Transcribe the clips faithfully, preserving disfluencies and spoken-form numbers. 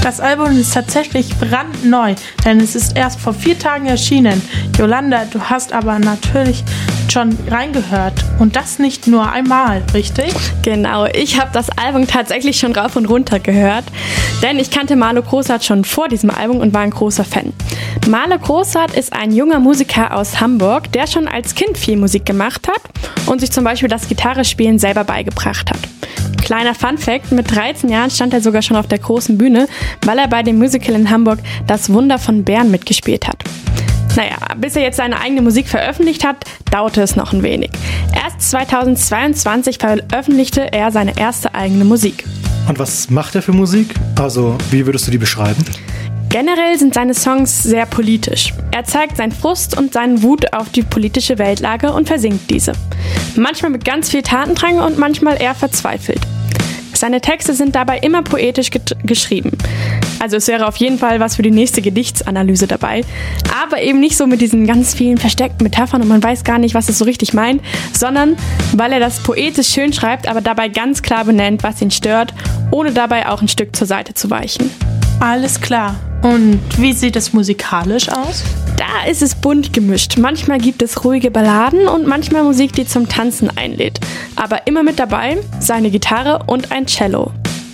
Das Album ist tatsächlich brandneu, denn es ist erst vor vier Tagen erschienen. Yolanda, du hast aber natürlich schon reingehört und das nicht nur einmal, richtig? Genau, ich habe das Album tatsächlich schon rauf und runter gehört, denn ich kannte Marlo Grossart schon vor diesem Album und war ein großer Fan. Marlo Grossart ist ein junger Musiker aus Hamburg, der schon als Kind viel Musik gemacht hat und sich zum Beispiel das Gitarrespielen selber beigebracht hat. Kleiner Funfact, mit dreizehn Jahren stand er sogar schon auf der großen Bühne, weil er bei dem Musical in Hamburg Das Wunder von Bern mitgespielt hat. Naja, bis er jetzt seine eigene Musik veröffentlicht hat, dauerte es noch ein wenig. Erst zweitausendzweiundzwanzig veröffentlichte er seine erste eigene Musik. Und was macht er für Musik? Also, wie würdest du die beschreiben? Generell sind seine Songs sehr politisch. Er zeigt seinen Frust und seinen Wut auf die politische Weltlage und versingt diese. Manchmal mit ganz viel Tatendrang und manchmal eher verzweifelt. Seine Texte sind dabei immer poetisch get- geschrieben. Also es wäre auf jeden Fall was für die nächste Gedichtsanalyse dabei. Aber eben nicht so mit diesen ganz vielen versteckten Metaphern und man weiß gar nicht, was es so richtig meint, sondern weil er das poetisch schön schreibt, aber dabei ganz klar benennt, was ihn stört, ohne dabei auch ein Stück zur Seite zu weichen. Alles klar. Und wie sieht es musikalisch aus? Da ist es bunt gemischt. Manchmal gibt es ruhige Balladen und manchmal Musik, die zum Tanzen einlädt. Aber immer mit dabei seine Gitarre und ein Cello.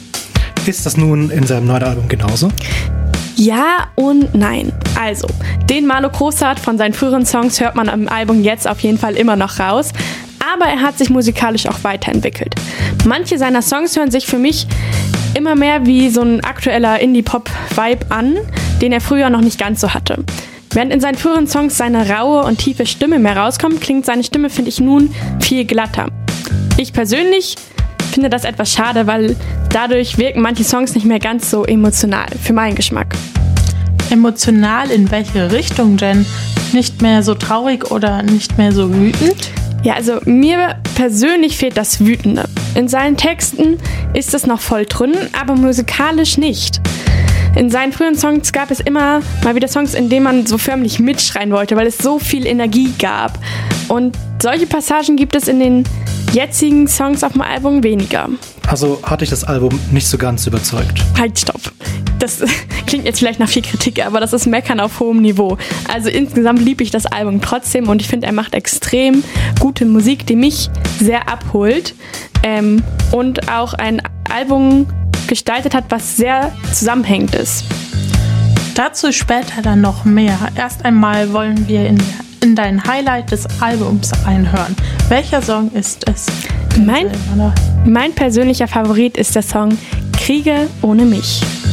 Ist das nun in seinem neuen Album genauso? Ja und nein. Also, den Marlo Grossart von seinen früheren Songs hört man am Album jetzt auf jeden Fall immer noch raus. Aber er hat sich musikalisch auch weiterentwickelt. Manche seiner Songs hören sich für mich immer mehr wie so ein aktueller Indie-Pop-Vibe an, den er früher noch nicht ganz so hatte. Während in seinen früheren Songs seine raue und tiefe Stimme mehr rauskommt, klingt seine Stimme, finde ich, nun viel glatter. Ich persönlich finde das etwas schade, weil dadurch wirken manche Songs nicht mehr ganz so emotional, für meinen Geschmack. Emotional in welche Richtung denn? Nicht mehr so traurig oder nicht mehr so wütend? Ja, also mir persönlich fehlt das Wütende. In seinen Texten ist es noch voll drin, aber musikalisch nicht. In seinen frühen Songs gab es immer mal wieder Songs, in denen man so förmlich mitschreien wollte, weil es so viel Energie gab. Und solche Passagen gibt es in den jetzigen Songs auf dem Album weniger. Also hat dich das Album nicht so ganz überzeugt? Halt, stopp. Das klingt jetzt vielleicht nach viel Kritik, aber das ist Meckern auf hohem Niveau. Also insgesamt liebe ich das Album trotzdem und ich finde, er macht extrem gute Musik, die mich sehr abholt ähm, und auch ein Album gestaltet hat, was sehr zusammenhängend ist. Dazu später dann noch mehr. Erst einmal wollen wir in, in dein Highlight des Albums einhören. Welcher Song ist es? Mein, mein persönlicher Favorit ist der Song Kriege ohne mich.